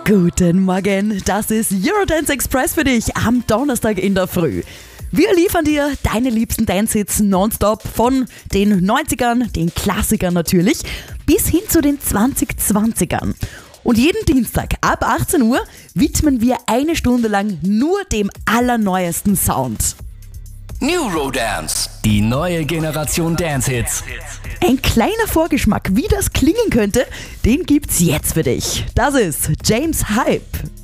Guten Morgen, das ist Eurodance Express für dich am Donnerstag in der Früh. Wir liefern dir deine liebsten Dance-Hits nonstop von den 90ern, den Klassikern natürlich, bis hin zu den 2020ern. Und jeden Dienstag ab 18 Uhr widmen wir eine Stunde lang nur dem allerneuesten Sound. Eurodance, die neue Generation Dance-Hits. Ein kleiner Vorgeschmack, wie das klingen könnte, den gibt's jetzt für dich. Das ist James Hype.